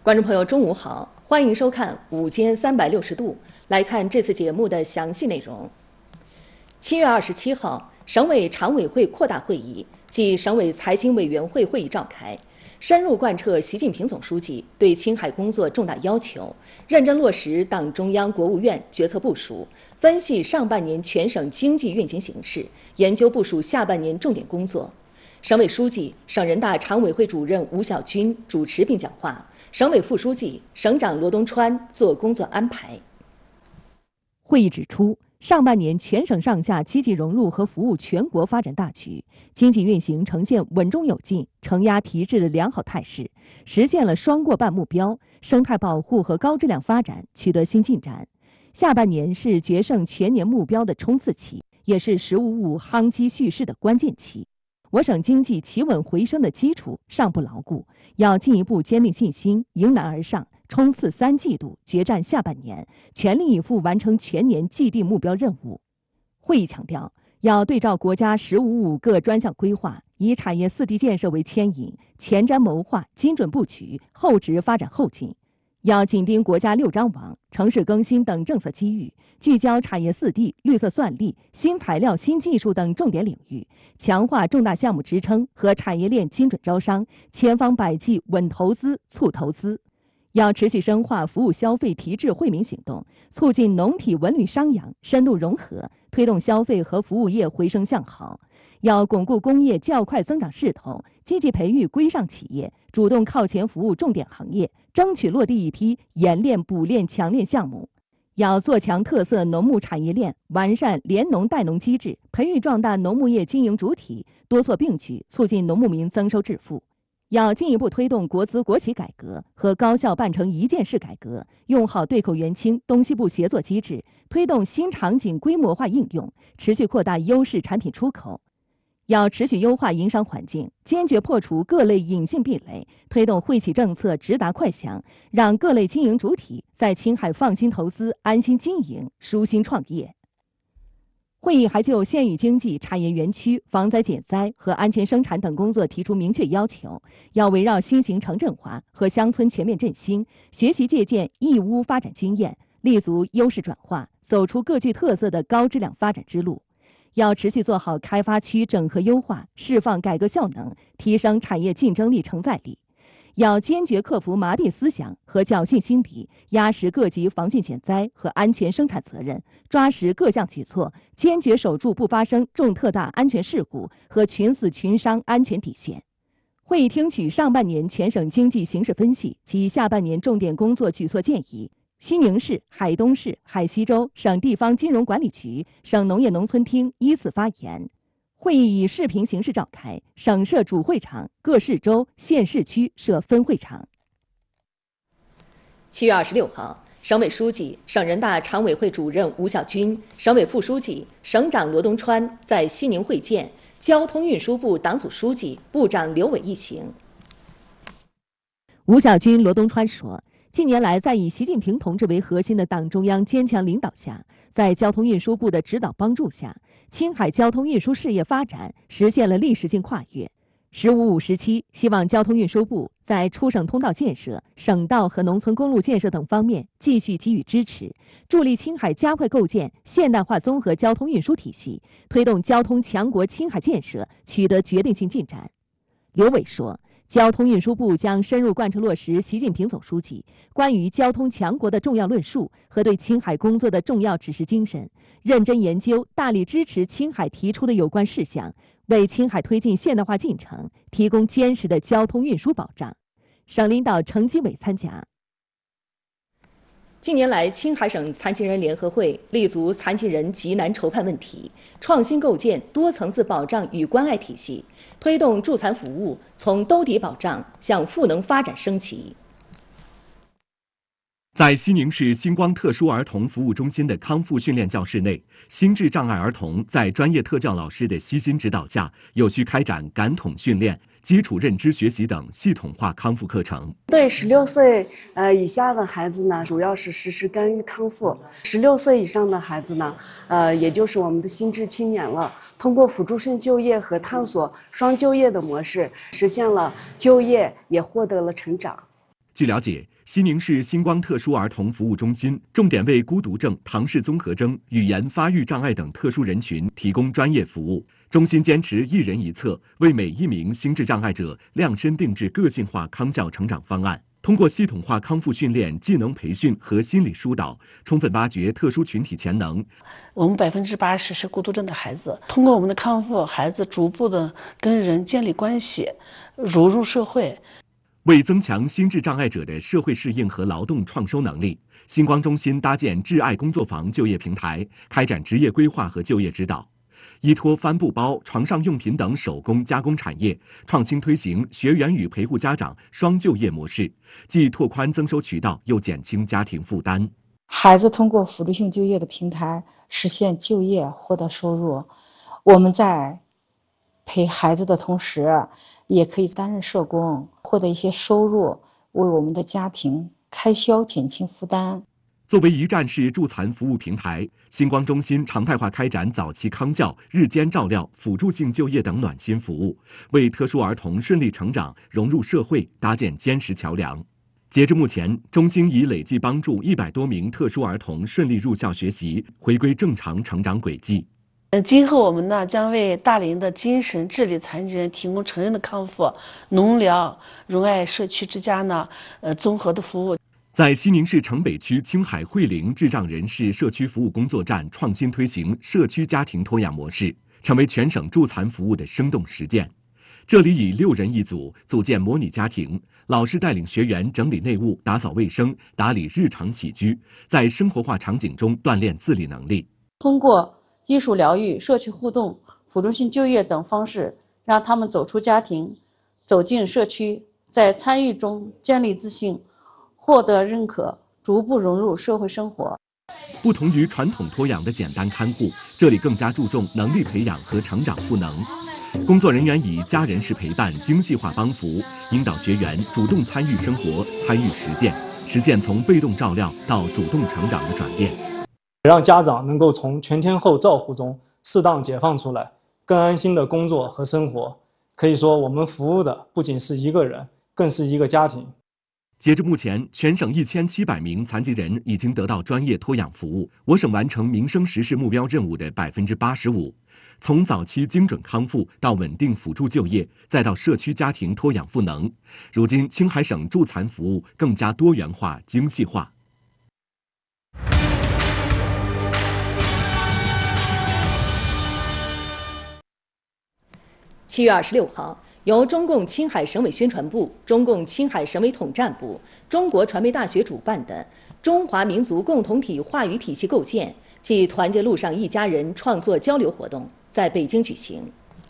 观众朋友，中午好，欢迎收看午间360度，来看这次节目的详细内容。7月27号，省委常委会扩大会议暨省委财经委员会会议召开，深入贯彻习近平总书记对青海工作重大要求，认真落实党中央、国务院决策部署，分析上半年全省经济运行形势，研究部署下半年重点工作。省委书记、省人大常委会主任吴小军主持并讲话。省委副书记、省长罗东川做工作安排。会议指出，上半年全省上下积极融入和服务全国发展大局，经济运行呈现稳中有进、承压提质的良好态势，实现了双过半目标，生态保护和高质量发展取得新进展。下半年是决胜全年目标的冲刺期，也是“十五五”夯基蓄势的关键期。我省经济企稳回升的基础尚不牢固，要进一步坚定信心，迎难而上，冲刺3季度，决战下半年，全力以赴完成全年既定目标任务。会议强调，要对照国家“十五五”各专项规划，以产业4D建设为牵引，前瞻谋划，精准布局，厚植发展后劲。要紧盯国家6张网、城市更新等政策机遇，聚焦产业4D、绿色算力、新材料、新技术等重点领域，强化重大项目支撑和产业链精准招商，千方百计稳投资、促投资。要持续深化服务消费提质惠民行动，促进农体文旅商养深度融合，推动消费和服务业回升向好。要巩固工业较快增长势头，积极培育规上企业，主动靠前服务重点行业，争取落地一批研炼、补炼、强炼项目。要做强特色农牧产业链，完善联农带农机制，培育壮大农牧业经营主体，多措并举，促进农牧民增收致富。要进一步推动国资国企改革和高校办成一件事改革，用好对口援清东西部协作机制，推动新场景规模化应用，持续扩大优势产品出口。要持续优化营商环境，坚决破除各类隐性壁垒，推动惠企政策直达快详，让各类经营主体在青海放心投资、安心经营、舒心创业。会议还就县域经济、产业园区、防灾减灾和安全生产等工作提出明确要求，要围绕新型城镇化和乡村全面振兴，学习借鉴义乌发展经验，立足优势转化，走出各具特色的高质量发展之路。要持续做好开发区整合优化，释放改革效能，提升产业竞争力承载力。要坚决克服麻痹思想和侥幸心理，压实各级防汛减灾和安全生产责任，抓实各项举措，坚决守住不发生重特大安全事故和群死群伤安全底线。会议听取上半年全省经济形势分析及下半年重点工作举措建议。西宁市、海东市、海西州省地方金融管理局、省农业农村厅依次发言。会议以视频形式召开，省设主会场，各市州、县市区设分会场。7月26号，省委书记、省人大常委会主任吴小军，省委副书记、省长罗东川在西宁会见交通运输部党组书记、部长刘伟一行。吴小军、罗东川说，近年来，在以习近平同志为核心的党中央坚强领导下，在交通运输部的指导帮助下，青海交通运输事业发展实现了历史性跨越。“15+5”时期，希望交通运输部在出省通道建设、省道和农村公路建设等方面继续给予支持，助力青海加快构建现代化综合交通运输体系，推动交通强国青海建设取得决定性进展。刘伟说，交通运输部将深入贯彻落实习近平总书记关于交通强国的重要论述和对青海工作的重要指示精神，认真研究、大力支持青海提出的有关事项，为青海推进现代化进程提供坚实的交通运输保障。省领导程基伟参加。近年来，青海省残疾人联合会立足残疾人急难愁盼问题，创新构建多层次保障与关爱体系，推动助残服务从兜底保障向赋能发展升级。 在西宁市星光特殊儿童服务中心的康复训练教室内，心智障碍儿童在专业特教老师的悉心指导下，有序开展感统训练、基础认知学习等系统化康复课程。 对16岁以下的孩子呢，主要是实施干预康复；16岁以上的孩子呢，也就是我们的心智青年了，通过辅助性就业和探索双就业的模式，实现了就业，也获得了成长。 据了解， 西宁市星光特殊儿童服务中心重点为孤独症、唐氏综合征、语言发育障碍等特殊人群提供专业服务。中心坚持一人一策，为每一名心智障碍者量身定制个性化康教成长方案。通过系统化康复训练、技能培训和心理疏导，充分挖掘特殊群体潜能。 我们80%是孤独症的孩子，通过我们的康复，孩子逐步的跟人建立关系，融入社会。 为增强心智障碍者的社会适应和劳动创收能力，星光中心搭建挚爱工作坊就业平台，开展职业规划和就业指导。依托帆布包、床上用品等手工加工产业，创新推行学员与陪护家长双就业模式，既拓宽增收渠道，又减轻家庭负担。 孩子通过辅助性就业的平台实现就业，获得收入。我们在陪孩子的同时，也可以担任社工，获得一些收入，为我们的家庭开销减轻负担。 作为一站式助残服务平台，星光中心常态化开展早期康教、日间照料、辅助性就业等暖心服务，为特殊儿童顺利成长、融入社会搭建坚实桥梁。截至目前，中心已累计帮助100多名特殊儿童顺利入校学习，回归正常成长轨迹。 今后我们呢将为大龄的精神智力残疾人提供成人的康复、农疗、融爱社区之家呢综合的服务。 在西宁市城北区青海惠灵智障人士社区服务工作站创新推行社区家庭托养模式，成为全省助残服务的生动实践。这里以6人一组组建模拟家庭，老师带领学员整理内务、打扫卫生、打理日常起居，在生活化场景中锻炼自理能力。 通过艺术疗愈、社区互动、辅助性就业等方式，让他们走出家庭，走进社区，在参与中建立自信，获得认可，逐步融入社会生活。 不同于传统托养的简单看护，这里更加注重能力培养和成长赋能。工作人员以家人式陪伴、精细化帮扶，引导学员主动参与生活、参与实践，实现从被动照料到主动成长的转变。 让家长能够从全天候照护中适当解放出来，更安心的工作和生活。可以说，我们服务的不仅是一个人，更是一个家庭。 截至目前，全省1700名残疾人已经得到专业托养服务，我省完成民生实事目标任务的85%。从早期精准康复到稳定辅助就业，再到社区家庭托养赋能，如今青海省助残服务更加多元化、精细化。 7月26号，由中共青海省委宣传部、中共青海省委统战部、中国传媒大学主办的中华民族共同体话语体系构建暨团结路上一家人创作交流活动在北京举行。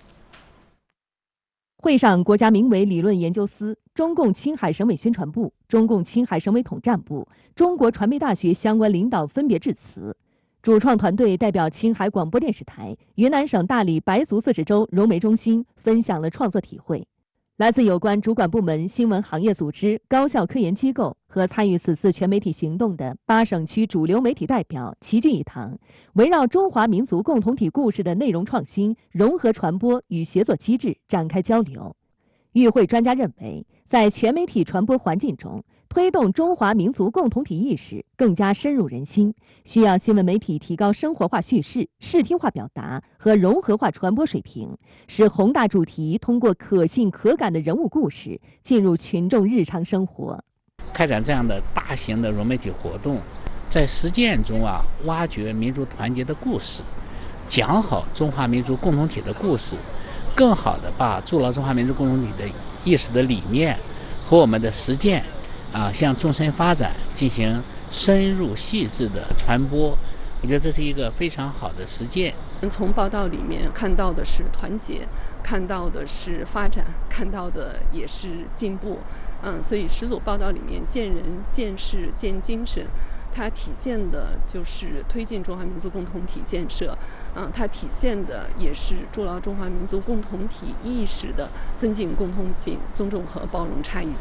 会上，国家名为理论研究司、中共青海省委宣传部、中共青海省委统战部、中国传媒大学相关领导分别致辞。主创团队代表青海广播电视台、云南省大理白族自治州融媒中心分享了创作体会。来自有关主管部门、新闻行业组织、高校科研机构和参与此次全媒体行动的8省区主流媒体代表齐聚一堂，围绕中华民族共同体故事的内容创新、融合传播与协作机制展开交流。与会专家认为，在全媒体传播环境中，推动中华民族共同体意识更加深入人心，需要新闻媒体提高生活化叙事、视听化表达和融合化传播水平，使宏大主题通过可信可感的人物故事进入群众日常生活。 开展这样的大型的融媒体活动，在实践中挖掘民族团结的故事，讲好中华民族共同体的故事，更好地把筑牢中华民族共同体的意识的理念和我们的实践向纵深发展进行深入细致的传播。我觉得这是一个非常好的实践。 从报道里面看到的是团结，看到的是发展，看到的也是进步。所以十组报道里面见人、见事、见精神，它体现的就是推进中华民族共同体建设，它体现的也是筑牢中华民族共同体意识的增进共通性、尊重和包容差异性。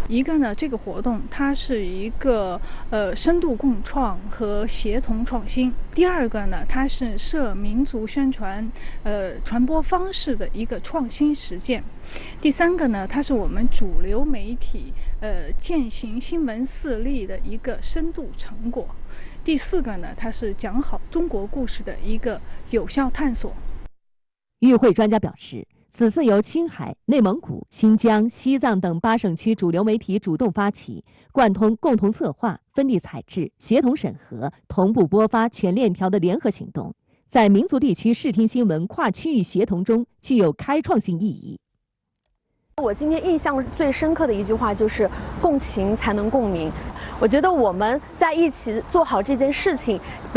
一个呢，这个活动它是一个深度共创和协同创新；第二个呢，它是涉民族宣传传播方式的一个创新实践；第三个呢，它是我们主流媒体践行新闻4例的一个深度成果；第四个呢，它是讲好中国故事的一个有效探索。 与会专家表示，此次由青海、内蒙古、新疆、西藏等8省区主流媒体主动发起，贯通共同策划、分地采制、协同审核、同步播发全链条的联合行动，在民族地区视听新闻跨区域协同中具有开创性意义。 我今天印象最深刻的一句话就是“共情才能共鸣”。我觉得我们在一起做好这件事情。